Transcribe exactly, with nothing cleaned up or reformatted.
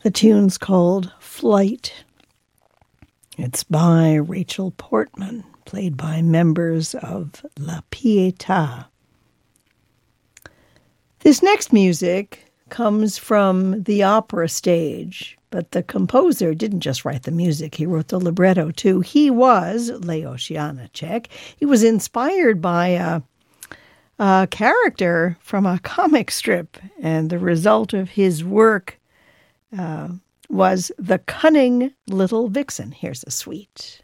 The tune's called Flight. It's by Rachel Portman, played by members of La Pietà. This next music comes from the opera stage, but the composer didn't just write the music, he wrote the libretto too. He was, Leos Janáček, he was inspired by a, a character from a comic strip, and the result of his work uh, was The Cunning Little Vixen. Here's a suite.